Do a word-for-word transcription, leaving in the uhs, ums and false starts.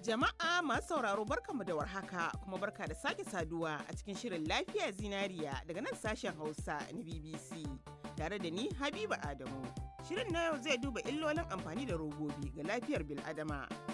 Jama'a masu sauraro barkanmu da warhaka kuma barka da sake saduwa a cikin shirin lafiya zinariya daga nan sashen Hausa na B B C tare da ni Habiba Adamu. Shirin na yau zai duba illolin amfani da robobi ga lafiyar bil'adama.